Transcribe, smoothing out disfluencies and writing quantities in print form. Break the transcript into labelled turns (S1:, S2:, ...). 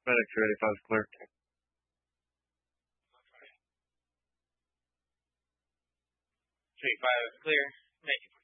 S1: FedEx 285 is clear.
S2: Straight 5 is clear. Thank you.